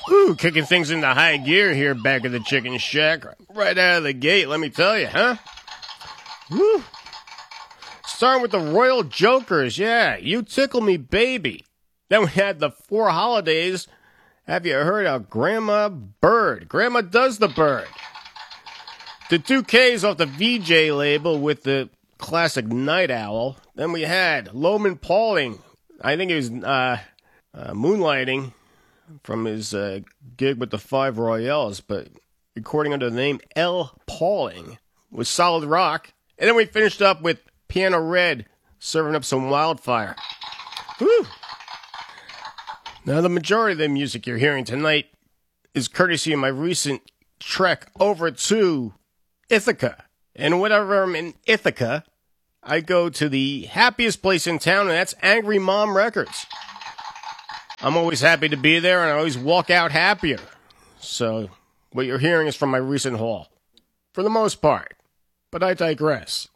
Ooh, kicking things into high gear here back at the Chicken Shack. Right out of the gate, let me tell you, huh? Woo! Starting with the Royal Jokers, yeah, You Tickle Me Baby. Then we had the Four Holidays. Have you heard of Grandma Bird? Grandma Does the Bird. The 2Ks off the VJ label with the classic Night Owl. Then we had Loman Pauling. I think he was moonlighting from his gig with the Five Royales, but recording under the name L. Pauling with Solid Rock. And then we finished up with Piano Red serving up some Wildfire. Woo! Now, the majority of the music you're hearing tonight is courtesy of my recent trek over to Ithaca. And whenever I'm in Ithaca, I go to the happiest place in town, and that's Angry Mom Records. I'm always happy to be there, and I always walk out happier. So, what you're hearing is from my recent haul. For the most part. But I digress.